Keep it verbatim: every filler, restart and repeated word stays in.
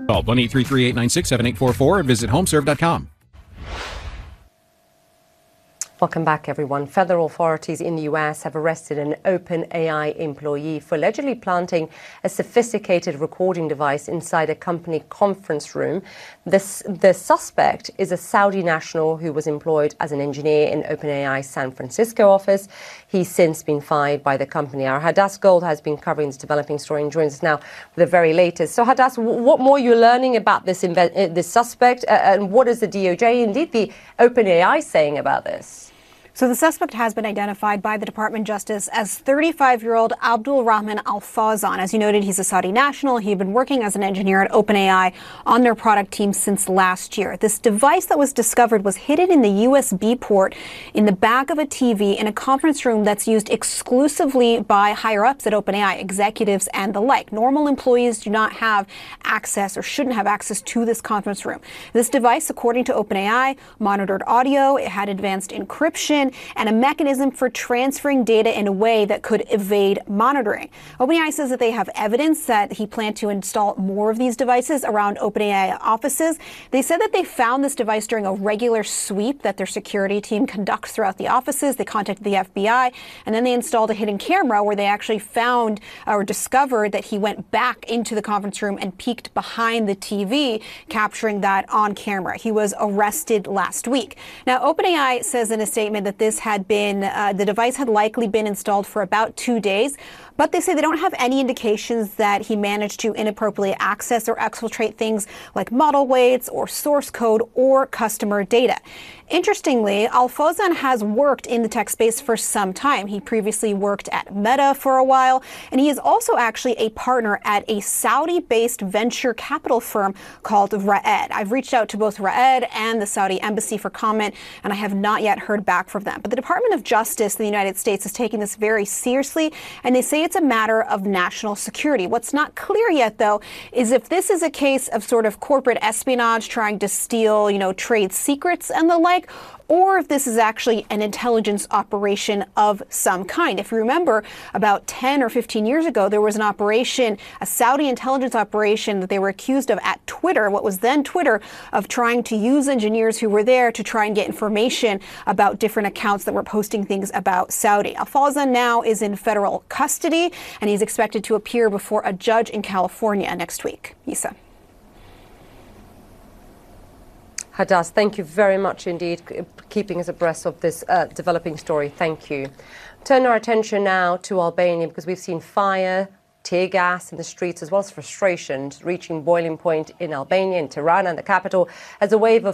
Call one eight three three, eight nine six, seven eight four four and visit homeserve dot com. Welcome back, everyone. Federal authorities in the U S have arrested an OpenAI employee for allegedly planting a sophisticated recording device inside a company conference room. This, the suspect is a Saudi national who was employed as an engineer in OpenAI's San Francisco office. He's since been fired by the company. Our Hadass Gold has been covering this developing story and joins us now with the very latest. So, Hadass, what more are you learning about this, inve- this suspect, uh, and what is the D O J, indeed the OpenAI, saying about this? So the suspect has been identified by the Department of Justice as thirty-five-year-old Abdul Rahman Al Fawzan. As you noted, he's a Saudi national. He had been working as an engineer at OpenAI on their product team since last year. This device that was discovered was hidden in the U S B port in the back of a T V in a conference room that's used exclusively by higher-ups at OpenAI, executives and the like. Normal employees do not have access or shouldn't have access to this conference room. This device, according to OpenAI, monitored audio. It had advanced encryption and a mechanism for transferring data in a way that could evade monitoring. OpenAI says that they have evidence that he planned to install more of these devices around OpenAI offices. They said that they found this device during a regular sweep that their security team conducts throughout the offices. They contacted the F B I, and then they installed a hidden camera where they actually found or discovered that he went back into the conference room and peeked behind the T V, capturing that on camera. He was arrested last week. Now, OpenAI says in a statement that this had been, uh, the device had likely been installed for about two days, but they say they don't have any indications that he managed to inappropriately access or exfiltrate things like model weights or source code or customer data. Interestingly, Al Fawzan has worked in the tech space for some time. He previously worked at Meta for a while, and he is also actually a partner at a Saudi-based venture capital firm called Ra'ed. I've reached out to both Ra'ed and the Saudi embassy for comment, and I have not yet heard back from them. But the Department of Justice in the United States is taking this very seriously, and they say it's a matter of national security. What's not clear yet, though, is if this is a case of sort of corporate espionage trying to steal, you know, trade secrets and the like, or if this is actually an intelligence operation of some kind. If you remember, about ten or fifteen years ago, there was an operation, a Saudi intelligence operation that they were accused of at Twitter, what was then Twitter, of trying to use engineers who were there to try and get information about different accounts that were posting things about Saudi. Al Fawzan now is in federal custody, and he's expected to appear before a judge in California next week. Yisa. Hadass, thank you very much indeed, keeping us abreast of this uh, developing story. Thank you. Turn our attention now to Albania, because we've seen fire, tear gas in the streets, as well as frustration reaching boiling point in Albania, in Tirana, and the capital, as a wave of